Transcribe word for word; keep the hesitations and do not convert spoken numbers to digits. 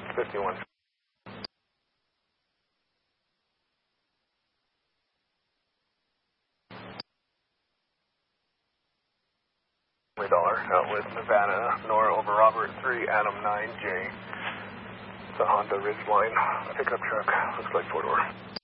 fifty-one. Dollar out with Nevada, Nora over Robert three, Adam nine J. It's a Honda Ridgeline pickup truck. Looks like four door.